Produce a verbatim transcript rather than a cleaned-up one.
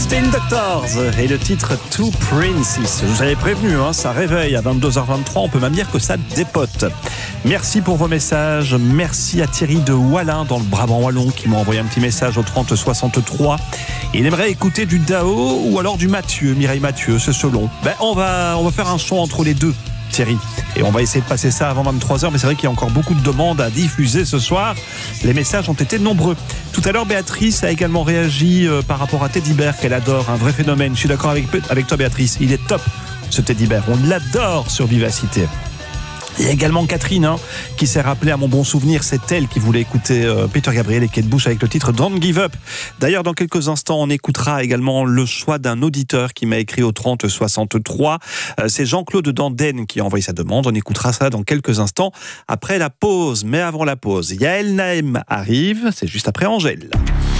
Spin Doctors et le titre Two Princes. Je vous avais prévenu, hein, ça réveille à vingt-deux heures vingt-trois, on peut même dire que ça dépote. Merci pour vos messages, merci à Thierry de Wallin dans le Brabant Wallon qui m'a envoyé un petit message au trente soixante-trois. Il aimerait écouter du Dao ou alors du Mathieu, Mireille Mathieu, c'est selon. Ben, on va, on va faire un son entre les deux, Thierry. Et on va essayer de passer ça avant vingt-trois heures, mais c'est vrai qu'il y a encore beaucoup de demandes à diffuser ce soir. Les messages ont été nombreux. Tout à l'heure, Béatrice a également réagi euh, par rapport à Teddy Bear, qu'elle adore, un vrai phénomène. Je suis d'accord avec, avec toi, Béatrice. Il est top, ce Teddy Bear. On l'adore sur Vivacité. Il y a également Catherine hein, qui s'est rappelée à mon bon souvenir, c'est elle qui voulait écouter euh, Peter Gabriel et Kate Bush avec le titre Don't Give Up. D'ailleurs, dans quelques instants, on écoutera également le choix d'un auditeur qui m'a écrit au trente soixante-trois. Euh, c'est Jean-Claude Danden qui a envoyé sa demande. On écoutera ça dans quelques instants après la pause. Mais avant la pause, Yael Naïm arrive, c'est juste après Angèle.